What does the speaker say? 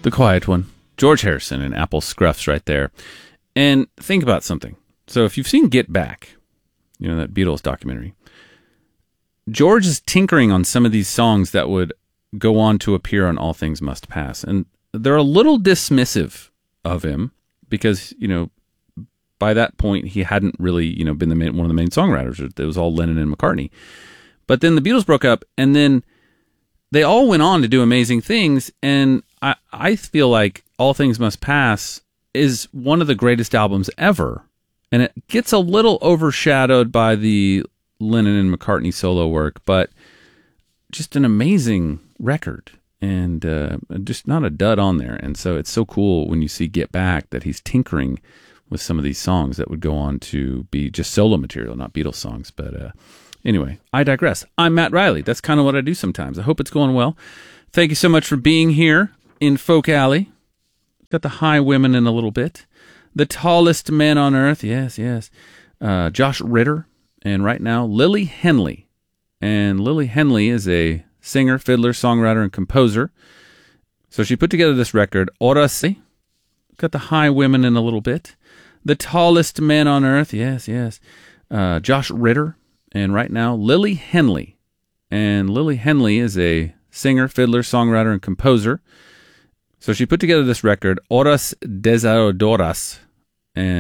The quiet one. George Harrison and Apple Scruffs right there. And think about something. So if you've seen Get Back, you know, that Beatles documentary, George is tinkering on some of these songs that would go on to appear on All Things Must Pass. And they're a little dismissive of him because, you know, by that point, he hadn't really, you know, been one of the main songwriters. It was all Lennon and McCartney. But then the Beatles broke up, and then they all went on to do amazing things. And I feel like All Things Must Pass is one of the greatest albums ever. And it gets a little overshadowed by the Lennon and McCartney solo work, but just an amazing record. And just not a dud on there. And so it's so cool when you see Get Back that he's tinkering with some of these songs that would go on to be just solo material, not Beatles songs. But anyway, I digress. I'm Matt Riley. That's kind of what I do sometimes. I hope it's going well. Thank you so much for being here in Folk Alley. Got the high women in a little bit. The tallest man on earth. Yes, yes. Josh Ritter. And right now, Lily Henley. And Lily Henley is a singer, fiddler, songwriter, and composer. So she put together this record, Orasi. Got the high women in a little bit. The tallest man on earth. Yes, yes. Josh Ritter. And right now, Lily Henley. And Lily Henley is a singer, fiddler, songwriter, and composer. So she put together this record, Horas Desahoradoras.